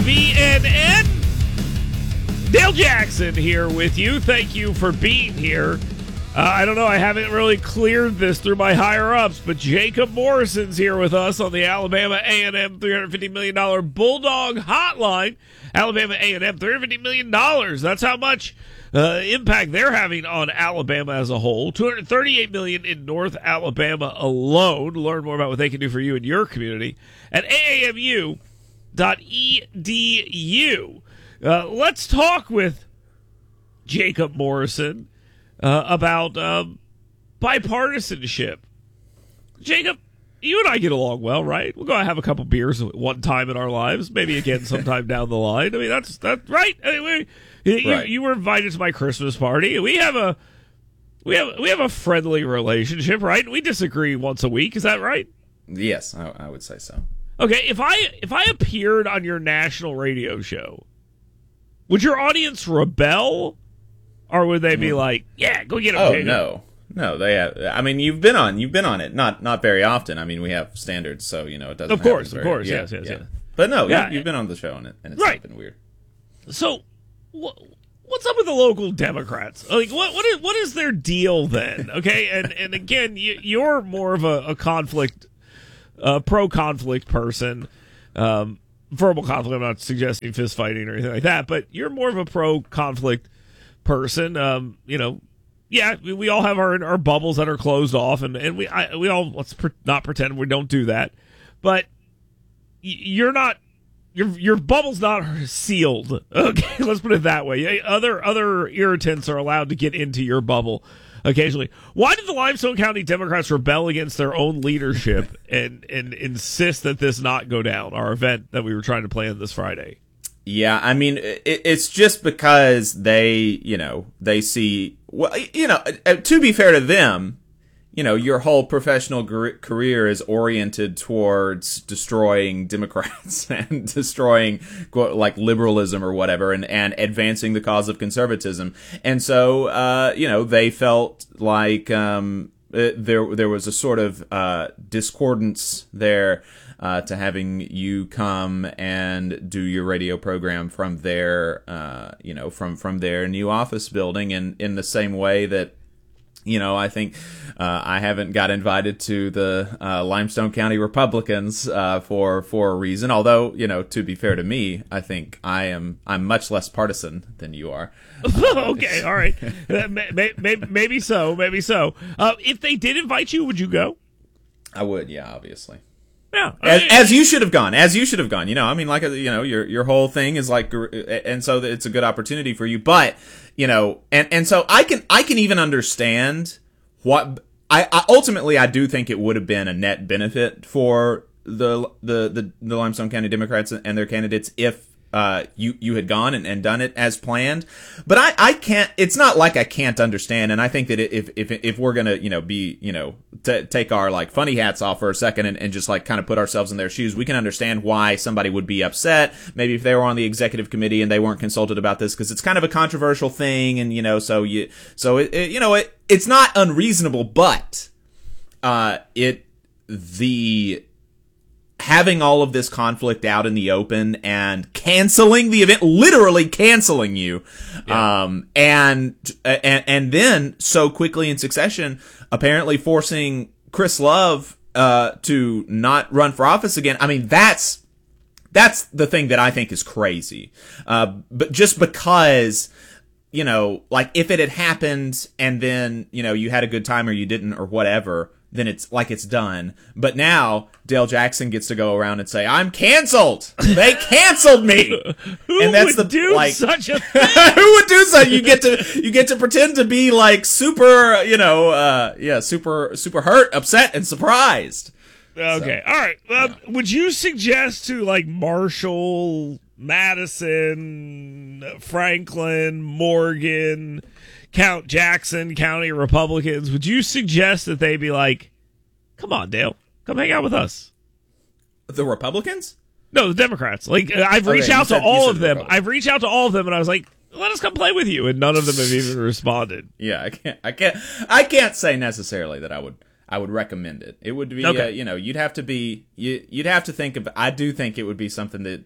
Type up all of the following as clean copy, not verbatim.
BNN. Dale Jackson here with you. Thank you for being here. I don't know, I haven't really cleared this through my higher-ups, but Jacob Morrison's here with us on the Alabama A&M $350 million Bulldog Hotline. Alabama A&M, $350 million. That's how much impact they're having on Alabama as a whole. $238 million in North Alabama alone. Learn more about what they can do for you and your community at aamu.edu. Let's talk with Jacob Morrison about bipartisanship. Jacob, you and I get along well, right? We'll go have a couple beers one time in our lives, maybe again sometime down the line. I mean, that's right. Anyway, you were invited to my Christmas party. We have a friendly relationship, right? We disagree once a week. Is that right? Yes, I would say so. Okay, if I appeared on your national radio show, would your audience rebel? Or would they be like, "Yeah, go get them"? Oh no, they have. I mean, you've been on it, not very often. I mean, we have standards, so it doesn't. Of course, yes. But no, you've been on the show, and it's right. Not been weird. So, what's up with the local Democrats? Like, what is their deal then? Okay, and again, you're more of a conflict, pro-conflict person. Verbal conflict. I'm not suggesting fist fighting or anything like that, but you're more of a pro-conflict person. We all have our bubbles that are closed off, and we all not pretend we don't do that. But you're not, your bubble's not sealed. Okay, let's put it that way. Other irritants are allowed to get into your bubble occasionally. Why did the Limestone County Democrats rebel against their own leadership and insist that this not go down, our event that we were trying to plan this Friday? Yeah, I mean, it's just because they see, to be fair to them, your whole professional career is oriented towards destroying Democrats and destroying like liberalism or whatever, and advancing the cause of conservatism. And so, they felt like there was a sort of discordance there. To having you come and do your radio program from their, from their new office building, and in the same way that, I think I haven't got invited to the Limestone County Republicans for a reason. Although, to be fair to me, I think I'm much less partisan than you are. Okay, all right, maybe so. If they did invite you, would you go? I would, yeah, obviously. Yeah, as you should have gone. I mean, like, your whole thing is like, and so it's a good opportunity for you. But, and so I can even understand what I ultimately I do think it would have been a net benefit for the Limestone County Democrats and their candidates if you had gone and done it as planned. But I can't, it's not like I can't understand. And I think that if we're going to, take our like funny hats off for a second and just like kind of put ourselves in their shoes, we can understand why somebody would be upset. Maybe if they were on the executive committee and they weren't consulted about this, because it's kind of a controversial thing. And, it's not unreasonable, but, having all of this conflict out in the open and canceling the event, literally canceling you, and then so quickly in succession, apparently forcing Chris Love to not run for office again. I mean, that's the thing that I think is crazy. But just because, like if it had happened and then, you had a good time or you didn't or whatever, then it's like it's done. But now Dale Jackson gets to go around and say, "I'm canceled. They canceled me." And that's would do such a thing? Who would do such? You get to pretend to be like super, super hurt, upset, and surprised. Okay, all right. Would you suggest to like Marshall, Madison, Franklin, Morgan, Count Jackson County Republicans, would you suggest that they be like, "Come on, Dale, come hang out with us"? The Republicans? No, the Democrats. Like, I've reached out to all of them. I've reached out to all of them, and I was like, "Let us come play with you," and none of them have even responded. Yeah, I can't say necessarily that I would recommend it. It would be, okay. You'd have to think of. I do think it would be something that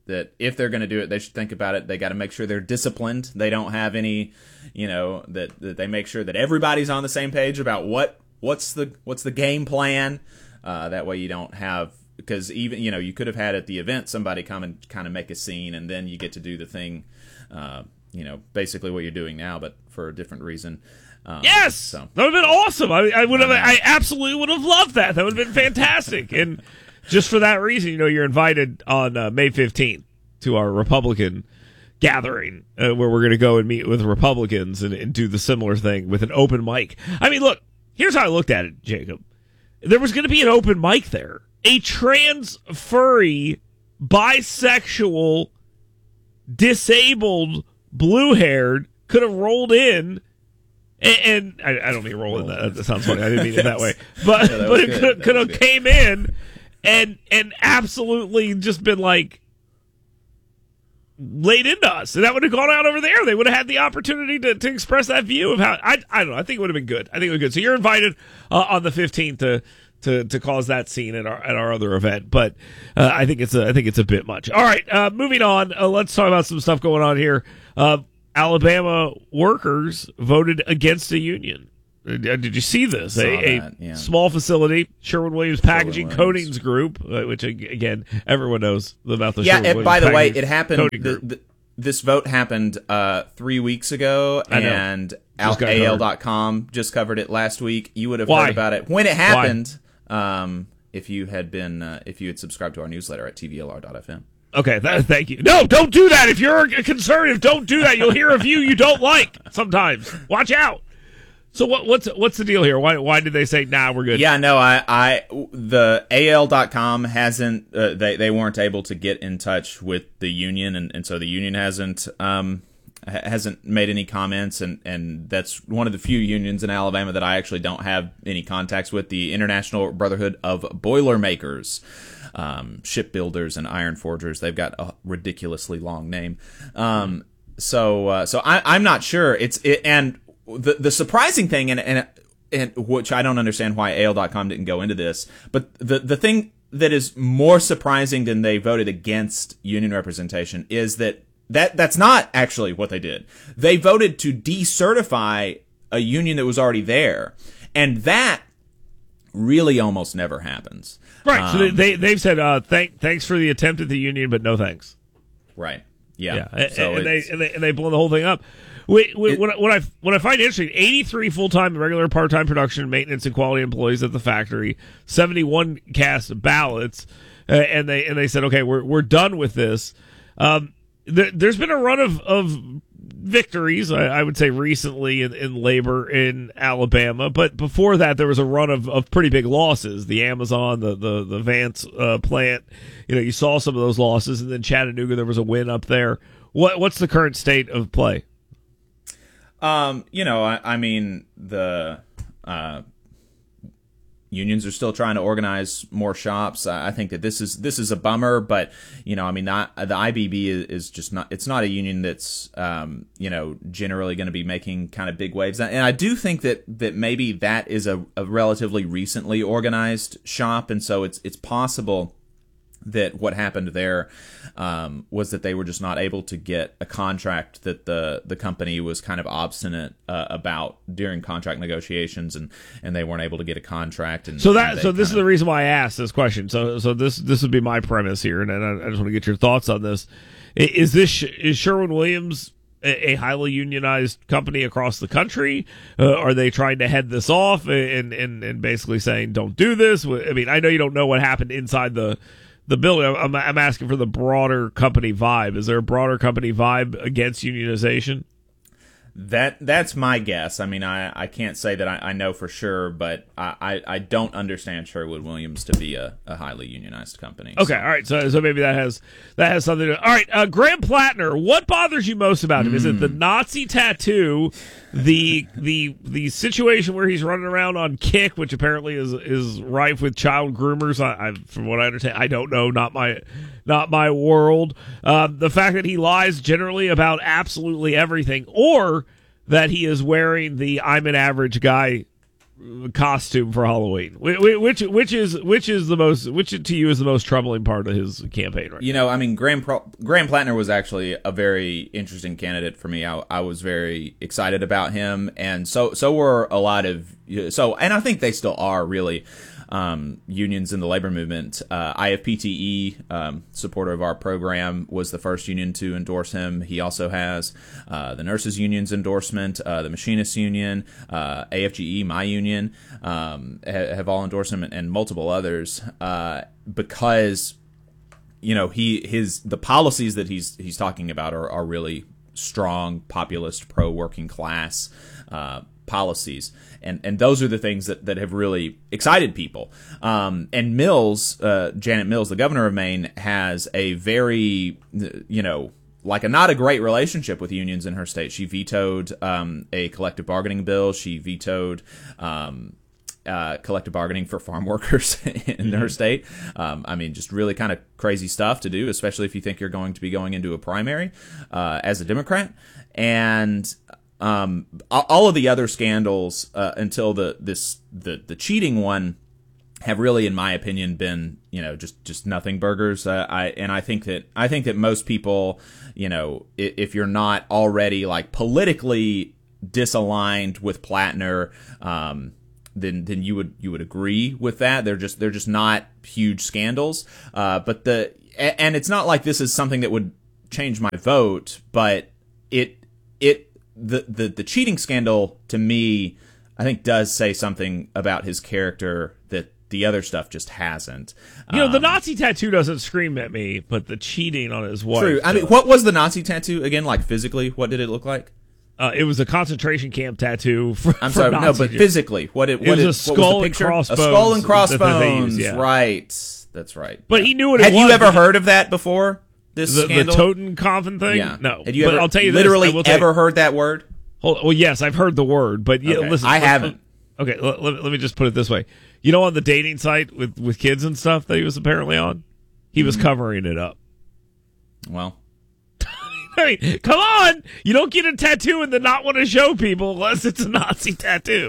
that if they're going to do it, they should think about it. They got to make sure they're disciplined. They don't have any, that they make sure that everybody's on the same page about what's the game plan. That way you don't have, because even, you could have had at the event somebody come and kind of make a scene, and then you get to do the thing, basically what you're doing now, but for a different reason. Yes, so. That would have been awesome. I absolutely would have loved that. That would have been fantastic. And just for that reason, you're invited on May 15th to our Republican gathering, where we're going to go and meet with Republicans and do the similar thing with an open mic. I mean, look, here's how I looked at it, Jacob. There was going to be an open mic there. A trans, furry, bisexual, disabled, blue-haired could have rolled in. And I don't mean roll in that. That sounds funny. I didn't mean it that way. But Yeah, but it could have came in and absolutely just been like laid into us. And that would have gone out over there. They would have had the opportunity to express that view of how I don't know. I think it would have been good. I think it would be good. So you're invited on the 15th to cause that scene at our other event. But I think it's a bit much. All right, moving on. Let's talk about some stuff going on here. Alabama workers voted against a union. Did you see this? A small facility, Sherwin-Williams Packaging Coatings Group, which, again, everyone knows about the Sherwin-Williams by the way, Packaging it happened. This vote happened 3 weeks ago, and AL.com just covered it last week. You would have heard about it when it happened if you had subscribed to our newsletter at tvlr.fm. Okay, thank you. No, don't do that. If you're a conservative, don't do that. You'll hear a view you don't like sometimes. Watch out. So what's the deal here? Why did they say, nah, we're good? Yeah, no, the AL.com hasn't, they weren't able to get in touch with the union, and so the union hasn't made any comments, and that's one of the few unions in Alabama that I actually don't have any contacts with, the International Brotherhood of Boilermakers. Shipbuilders and iron forgers. They've got a ridiculously long name. So I'm not sure. And the surprising thing, and which I don't understand why AL.com didn't go into this, but the thing that is more surprising than they voted against union representation is that's not actually what they did. They voted to decertify a union that was already there, and that really almost never happens. Right. So they've said thanks for the attempt at the union, but no thanks. Right. Yeah. So and they blow the whole thing up. What I find interesting, 83 full-time, regular, part-time production, maintenance, and quality employees at the factory, 71 cast ballots, and they said, okay, we're done with this. There's been a run of victories, I would say, recently in labor in Alabama, but before that there was a run of pretty big losses. The Amazon, the Vance plant, you saw some of those losses, and then Chattanooga, there was a win up there. What's the current state of play? I mean, the unions are still trying to organize more shops. I think that this is a bummer, but the IBB is just not. It's not a union that's generally going to be making kind of big waves. And I do think that maybe that is a relatively recently organized shop, and so it's possible that what happened there was that they were just not able to get a contract that the company was kind of obstinate about during contract negotiations, and they weren't able to get a contract. And so this is the reason why I asked this question. So this would be my premise here, and I just want to get your thoughts on this. Is Sherwin-Williams a highly unionized company across the country? Are they trying to head this off and basically saying don't do this? I mean, I know you don't know what happened inside the building. I'm asking for the broader company vibe. Is there a broader company vibe against unionization? That's my guess. I mean, I can't say that I know for sure, but I don't understand Sherwin-Williams to be a highly unionized company. Okay, all right. So maybe that has something to. All right, Graham Plattner. What bothers you most about him? Is it the Nazi tattoo, the situation where he's running around on Kick, which apparently is rife with child groomers? From what I understand, I don't know. Not my world. The fact that he lies generally about absolutely everything, or that he is wearing the "I'm an average guy" costume for Halloween? Which to you is the most troubling part of his campaign? Right? You know, I mean, Graham Plattner was actually a very interesting candidate for me. I was very excited about him, and so were a lot of and I think they still are really. Unions in the labor movement. IFPTE, supporter of our program, was the first union to endorse him. He also has the nurses union's endorsement, the machinists union, AFGE, my union, have all endorsed him, and multiple others, because the policies that he's talking about are really strong, populist, pro-working class policies, and those are the things that have really excited people. And Mills, Janet Mills, the governor of Maine, has a very, not a great relationship with unions in her state. She vetoed a collective bargaining bill. She vetoed collective bargaining for farm workers in her state. Just really kind of crazy stuff to do, especially if you think you're going to be going into a primary as a Democrat. And all of the other scandals until the cheating one have really, in my opinion, been just nothing burgers. I think that most people, if you're not already like politically disaligned with Plattner, then you would agree with that. They're just not huge scandals. But it's not like this is something that would change my vote, but the cheating scandal, to me, I think does say something about his character that the other stuff just hasn't. The Nazi tattoo doesn't scream at me, but the cheating on his wife. True. I mean, what was the Nazi tattoo again? Like physically, what did it look like? It was a concentration camp tattoo. I'm sorry, no, but physically, what was a skull and crossbones. A skull and crossbones, yeah. Right? That's right. But he knew what it was. Had you ever heard of that before? The Totenkoffen thing? Yeah. No. Had you I'll tell you literally ever heard that word? Well, yes, I've heard the word, but listen. I haven't. Okay, let me just put it this way. On the dating site with kids and stuff that he was apparently on, he was covering it up. Well. I mean, come on! You don't get a tattoo and then not want to show people unless it's a Nazi tattoo.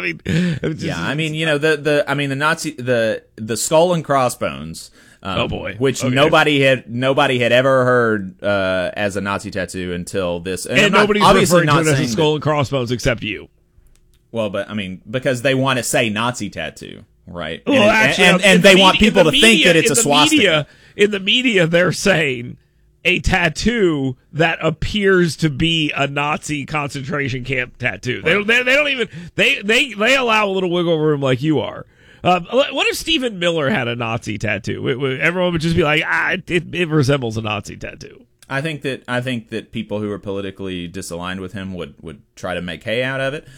The Nazi, the skull and crossbones. Oh boy! Which nobody had ever heard as a Nazi tattoo until this, and nobody's referring to it as a skull and crossbones except you. Well, but because they want to say Nazi tattoo, right? Well, and they want people to think that it's a swastika. In the media, they're saying a tattoo that appears to be a Nazi concentration camp tattoo. Right. They don't even they allow a little wiggle room like you are. What if Stephen Miller had a Nazi tattoo? Everyone would just be like, it resembles a Nazi tattoo. I think that people who are politically disaligned with him would try to make hay out of it.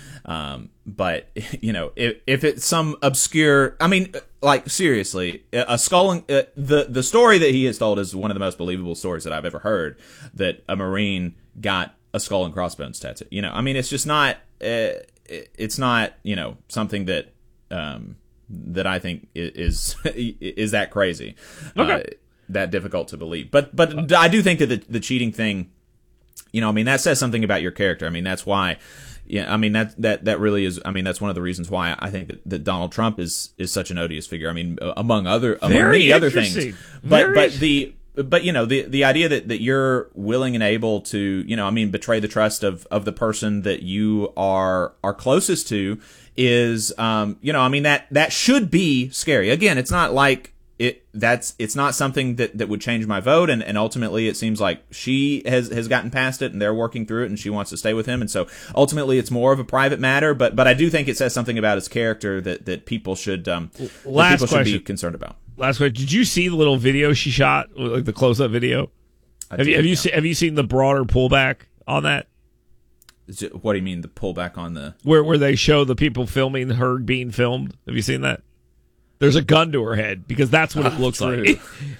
But if it's some obscure, seriously, a skull and the story that he has told is one of the most believable stories that I've ever heard. That a Marine got a skull and crossbones tattoo. It's just not. It's not something that that I think is that crazy. Okay. That difficult to believe. But I do think that the cheating thing, that says something about your character. That's why, that really is, that's one of the reasons why I think that Donald Trump is such an odious figure. Among many other things. But the idea that you're willing and able to, betray the trust of the person that you are closest to is, that should be scary. Again, it's not like, it's not something that would change my vote, and ultimately it seems like she has gotten past it and they're working through it and she wants to stay with him, and so ultimately it's more of a private matter, but I do think it says something about his character that people should be concerned about. Last question. Did you see the little video she shot, like the close-up video? Have you seen the broader pullback on that? What do you mean, the pullback on the where they show the people filming her being filmed? Have you seen that? There's a gun to her head because that's what it looks like.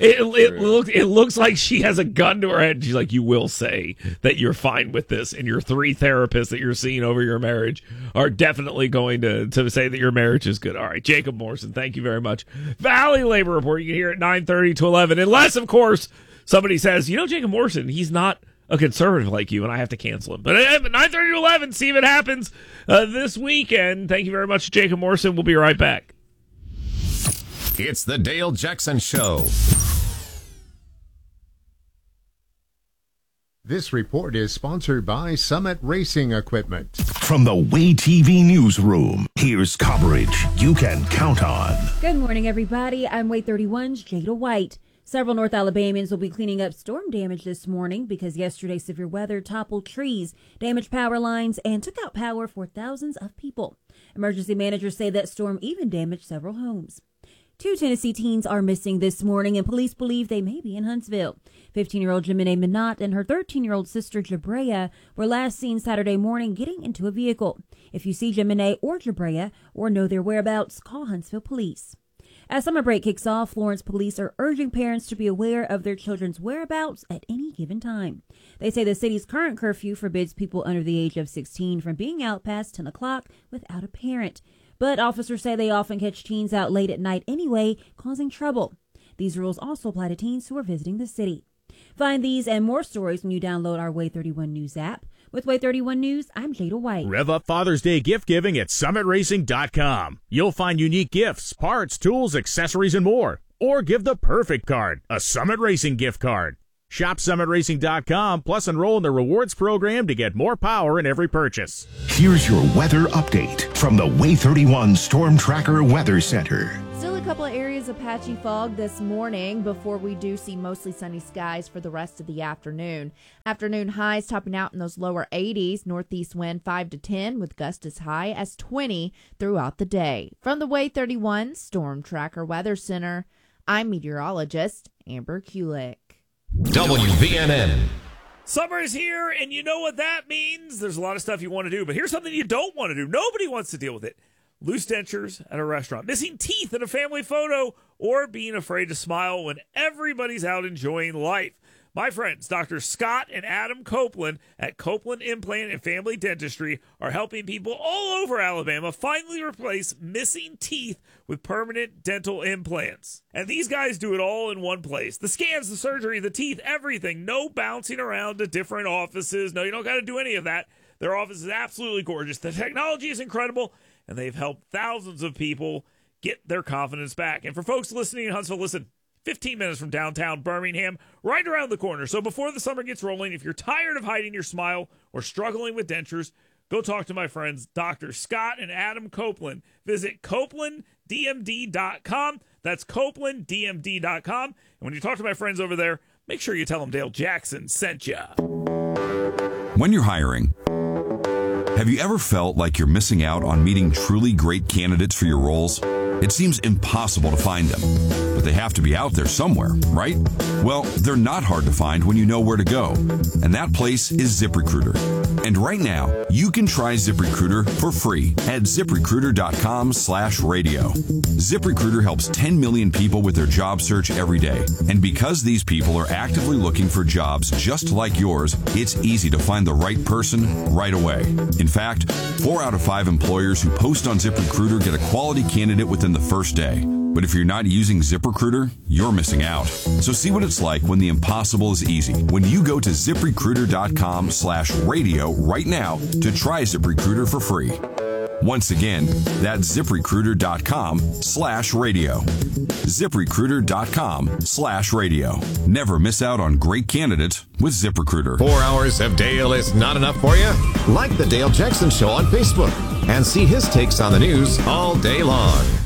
It looks like she has a gun to her head. She's like, you will say that you're fine with this, and your 3 therapists that you're seeing over your marriage are definitely going to say that your marriage is good. All right, Jacob Morrison, thank you very much. Valley Labor Report, you can hear at 9:30 to 11, unless, of course, somebody says, Jacob Morrison, he's not a conservative like you, and I have to cancel him. But 9:30 to 11, see if it happens this weekend. Thank you very much, Jacob Morrison. We'll be right back. It's the Dale Jackson Show. This report is sponsored by Summit Racing Equipment. From the Way TV newsroom, here's coverage you can count on. Good morning, everybody. I'm Way 31's Jada White. Several North Alabamians will be cleaning up storm damage this morning because yesterday's severe weather toppled trees, damaged power lines, and took out power for thousands of people. Emergency managers say that storm even damaged several homes. 2 Tennessee teens are missing this morning, and police believe they may be in Huntsville. 15-year-old Jemine Minot and her 13-year-old sister Jabrea were last seen Saturday morning getting into a vehicle. If you see Jemine or Jabrea or know their whereabouts, call Huntsville Police. As summer break kicks off, Florence police are urging parents to be aware of their children's whereabouts at any given time. They say the city's current curfew forbids people under the age of 16 from being out past 10 o'clock without a parent. But officers say they often catch teens out late at night anyway, causing trouble. These rules also apply to teens who are visiting the city. Find these and more stories when you download our Way 31 News app. With Way 31 News, I'm Jada White. Rev up Father's Day gift giving at SummitRacing.com. You'll find unique gifts, parts, tools, accessories, and more. Or give the perfect card, a Summit Racing gift card. Shop SummitRacing.com, plus enroll in the rewards program to get more power in every purchase. Here's your weather update from the Way 31 Storm Tracker Weather Center. Still a couple of areas of patchy fog this morning before we do see mostly sunny skies for the rest of the afternoon. Afternoon highs topping out in those lower 80s, northeast wind 5 to 10 with gusts as high as 20 throughout the day. From the Way 31 Storm Tracker Weather Center, I'm meteorologist Amber Kulik. WVNN. Summer is here, and you know what that means. There's a lot of stuff you want to do, but here's something you don't want to do. Nobody wants to deal with it. Loose dentures at a restaurant, missing teeth in a family photo, or being afraid to smile when everybody's out enjoying life. My friends, Dr. Scott and Adam Copeland at Copeland Implant and Family Dentistry are helping people all over Alabama finally replace missing teeth with permanent dental implants. And these guys do it all in one place. The scans, the surgery, the teeth, everything. No bouncing around to different offices. No, you don't got to do any of that. Their office is absolutely gorgeous. The technology is incredible, and they've helped thousands of people get their confidence back. And for folks listening in Huntsville, listen, 15 minutes from downtown Birmingham, right around the corner. So before the summer gets rolling, if you're tired of hiding your smile or struggling with dentures, go talk to my friends, Dr. Scott and Adam Copeland. Visit CopelandDMD.com. That's CopelandDMD.com. And when you talk to my friends over there, make sure you tell them Dale Jackson sent you. When you're hiring, have you ever felt like you're missing out on meeting truly great candidates for your roles? It seems impossible to find them, but they have to be out there somewhere, right? Well, they're not hard to find when you know where to go, and that place is ZipRecruiter. And right now, you can try ZipRecruiter for free at ZipRecruiter.com/radio. ZipRecruiter helps 10 million people with their job search every day, and because these people are actively looking for jobs just like yours, it's easy to find the right person right away. In fact, 4 out of 5 employers who post on ZipRecruiter get a quality candidate within the first day. But if you're not using ZipRecruiter, you're missing out. So see what it's like when the impossible is easy. When you go to ZipRecruiter.com/radio right now to try ZipRecruiter for free. Once again, that's ZipRecruiter.com/radio. ZipRecruiter.com/radio. Never miss out on great candidates with ZipRecruiter. 4 hours of Dale is not enough for you? Like the Dale Jackson Show on Facebook and see his takes on the news all day long.